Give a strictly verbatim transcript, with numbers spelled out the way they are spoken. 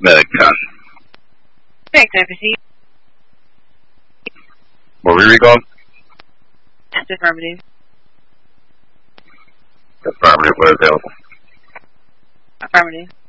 Medic ten. Correct, I proceed. Were we recalled? That's affirmative. Affirmative, we're available. Affirmative.